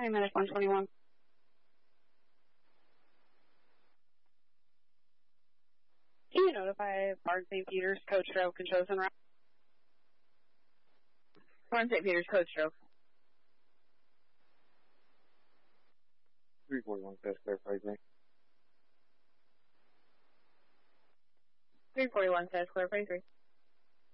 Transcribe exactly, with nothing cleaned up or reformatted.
County Medic one twenty-one. Can you notify Barn Saint Peter's, Coach Stroke, and Chosen Route? Barn Saint Peter's, Coach Stroke. three forty-one, says clarifies me. three forty-one says clear, three.